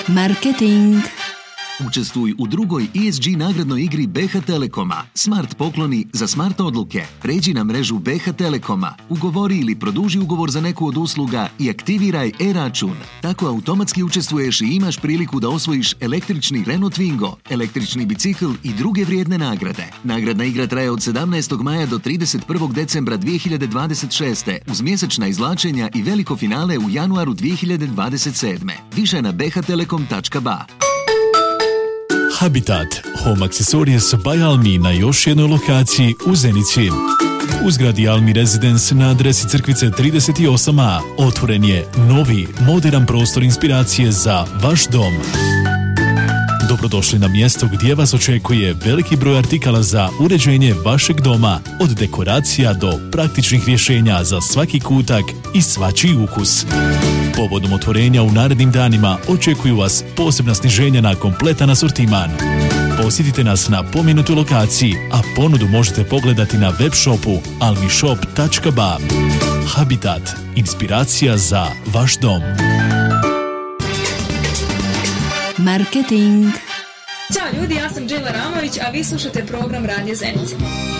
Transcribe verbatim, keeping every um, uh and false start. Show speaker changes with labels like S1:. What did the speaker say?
S1: Marketing.
S2: Učestvuj u drugoj E S G nagradnoj igri B H Telekoma. Smart pokloni za smart odluke. Pređi na mrežu B H Telekoma, ugovori ili produži ugovor za neku od usluga i aktiviraj e-račun. Tako automatski učestvuješ i imaš priliku da osvojiš električni Renault Twingo, električni bicikl i druge vrijedne nagrade. Nagradna igra traje od sedamnaestog maja do trideset prvog decembra dvije hiljade dvadeset šeste uz mjesečna izvlačenja i veliko finale u januaru dvije hiljade dvadeset sedme. Više na b h telekom tačka b a.
S3: Habitat, home accessories by Almi na još jednoj lokaciji u Zenici. U zgradi Almi Residence na adresi Crkvice trideset osam A otvoren je novi, moderan prostor inspiracije za vaš dom. Dobrodošli na mjesto gdje vas očekuje veliki broj artikala za uređenje vašeg doma, od dekoracija do praktičnih rješenja za svaki kutak i svačiji ukus. Povodom otvorenja u narednim danima očekuju vas posebna sniženja na kompletan asortiman. Posjetite nas na pomenutoj lokaciji, a ponudu možete pogledati na web shopu almishop tačka b a. Habitat, inspiracija za vaš dom.
S1: Marketing.
S4: Ćao ljudi, ja sam Džela Ramović, a vi slušate program Radija Zenica.